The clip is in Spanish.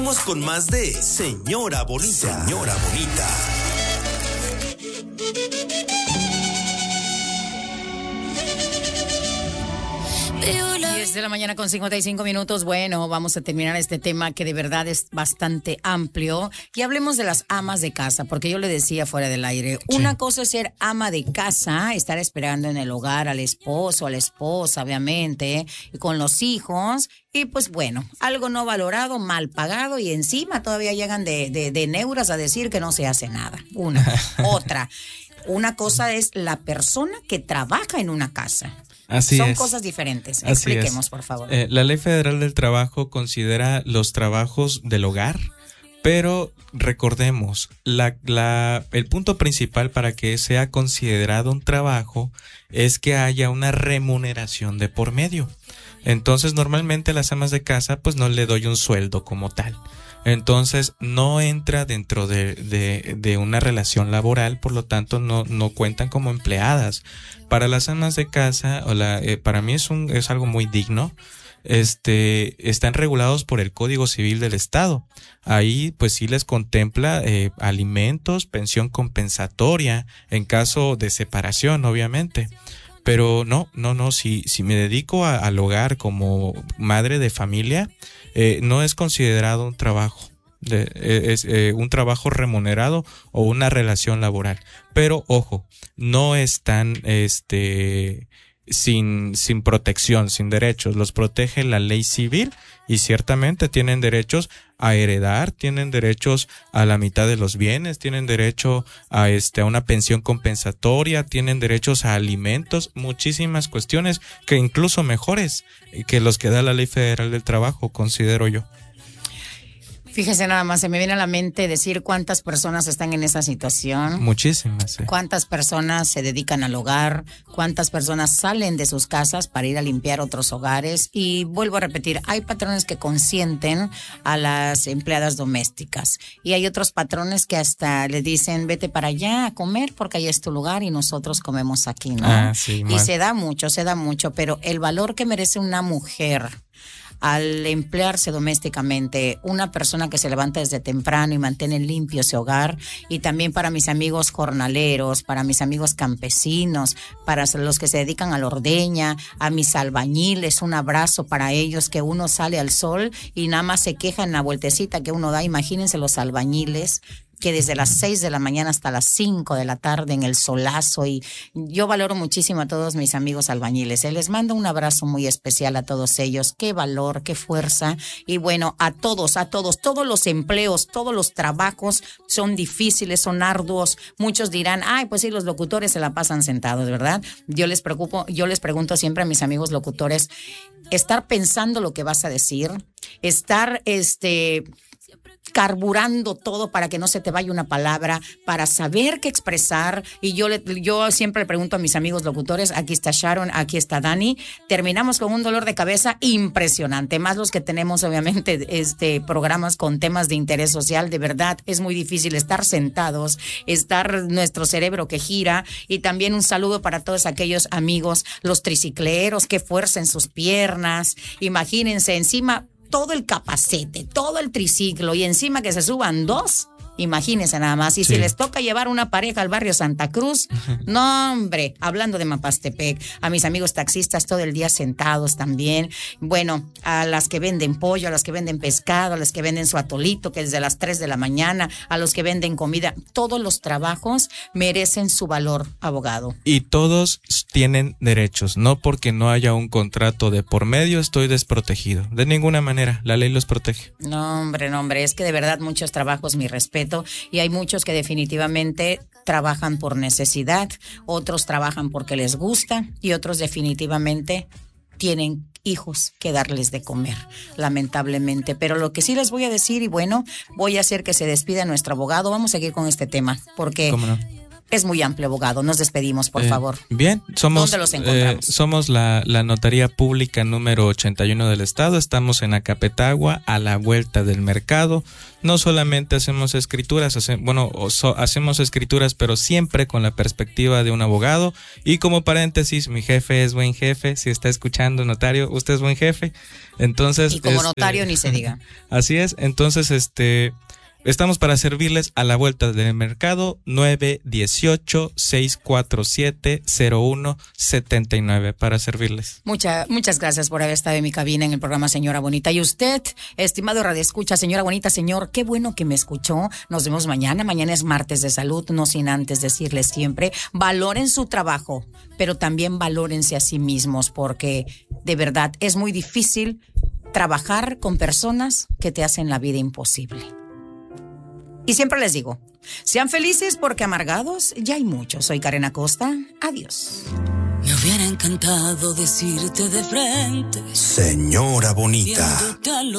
Vamos con más de Señora Bonita. Señora Bonita. 10 de la mañana con 55 minutos. Bueno, vamos a terminar este tema que de verdad es bastante amplio. Y hablemos de las amas de casa, porque yo le decía fuera del aire, una cosa es ser ama de casa, estar esperando en el hogar al esposo, a la esposa, obviamente, y con los hijos. Y pues bueno, algo no valorado, mal pagado, y encima todavía llegan de neuras a decir que no se hace nada. Otra. Una cosa es la persona que trabaja en una casa. Son cosas diferentes. Expliquemos, por favor. La Ley Federal del Trabajo considera los trabajos del hogar, pero recordemos, el punto principal para que sea considerado un trabajo es que haya una remuneración de por medio. Entonces, normalmente las amas de casa, pues no le doy un sueldo como tal. Entonces no entra dentro de una relación laboral, por lo tanto no cuentan como empleadas. Para las amas de casa, para mí es algo muy digno. Están regulados por el Código Civil del Estado. Ahí pues sí les contempla alimentos, pensión compensatoria en caso de separación, obviamente. Pero si me dedico al hogar como madre de familia, no es considerado un trabajo, es un trabajo remunerado o una relación laboral. Pero ojo, no están sin protección, sin derechos. Los protege la ley civil y ciertamente tienen derechos a heredar, tienen derechos a la mitad de los bienes, tienen derecho a una pensión compensatoria, tienen derechos a alimentos, muchísimas cuestiones que incluso mejores que los que da la Ley Federal del Trabajo, considero yo. Fíjese nada más, se me viene a la mente decir cuántas personas están en esa situación. Muchísimas, sí. Cuántas personas se dedican al hogar, cuántas personas salen de sus casas para ir a limpiar otros hogares. Y vuelvo a repetir, hay patrones que consienten a las empleadas domésticas. Y hay otros patrones que hasta le dicen, vete para allá a comer porque ahí es tu lugar y nosotros comemos aquí, ¿no? Sí, y se da mucho, pero el valor que merece una mujer al emplearse domésticamente, una persona que se levanta desde temprano y mantiene limpio ese hogar, y también para mis amigos jornaleros, para mis amigos campesinos, para los que se dedican a la ordeña, a mis albañiles, un abrazo para ellos, que uno sale al sol y nada más se queja en la vueltecita que uno da. Imagínense los albañiles que desde las 6 de la mañana hasta las 5 de la tarde en el solazo, y yo valoro muchísimo a todos mis amigos albañiles. Les mando un abrazo muy especial a todos ellos. Qué valor, qué fuerza. Y bueno, a todos, todos los empleos, todos los trabajos son difíciles, son arduos. Muchos dirán, ay, pues sí, los locutores se la pasan sentados, ¿verdad? Yo les pregunto siempre a mis amigos locutores, estar pensando lo que vas a decir, estar carburando todo para que no se te vaya una palabra, para saber qué expresar. Y yo siempre le pregunto a mis amigos locutores, aquí está Sharon, aquí está Dani, terminamos con un dolor de cabeza impresionante, más los que tenemos obviamente programas con temas de interés social. De verdad es muy difícil estar sentados, estar nuestro cerebro que gira. Y también un saludo para todos aquellos amigos, los tricicleros, qué fuerza en sus piernas. Imagínense, encima todo el capacete, todo el triciclo, y encima que se suban dos, imagínense nada más. Y si les toca llevar una pareja al barrio Santa Cruz, no hombre, hablando de Mapastepec, a mis amigos taxistas todo el día sentados también. Bueno, a las que venden pollo, a las que venden pescado, a las que venden su atolito, que es de las 3 de la mañana, a los que venden comida, todos los trabajos merecen su valor, abogado. Y todos tienen derechos, no porque no haya un contrato de por medio estoy desprotegido, de ninguna manera, la ley los protege. No hombre, es que de verdad muchos trabajos, mi respeto. Y hay muchos que definitivamente trabajan por necesidad, otros trabajan porque les gusta y otros definitivamente tienen hijos que darles de comer, lamentablemente. Pero lo que sí les voy a decir, y bueno, voy a hacer que se despida nuestro abogado. Vamos a seguir con este tema porque... ¿Cómo no? Es muy amplio, abogado. Nos despedimos, por favor. Bien, ¿Dónde los encontramos? Somos la Notaría Pública número 81 del estado. Estamos en Acapetagua, a la vuelta del mercado. No solamente hacemos escrituras, hacemos escrituras, pero siempre con la perspectiva de un abogado. Y como paréntesis, mi jefe es buen jefe. Si está escuchando, notario, usted es buen jefe. Entonces, y como notario ni se diga. Así es. Entonces, estamos para servirles a la vuelta del mercado, 918-647-0179, para servirles. Muchas gracias por haber estado en mi cabina en el programa Señora Bonita. Y usted, estimado radioescucha, señora bonita, señor, qué bueno que me escuchó. Nos vemos mañana. Mañana es martes de salud, no sin antes decirles siempre, valoren su trabajo, pero también valórense a sí mismos, porque de verdad es muy difícil trabajar con personas que te hacen la vida imposible. Y siempre les digo, sean felices porque amargados ya hay muchos. Soy Karen Acosta. Adiós. Me hubiera encantado decirte de frente, señora bonita.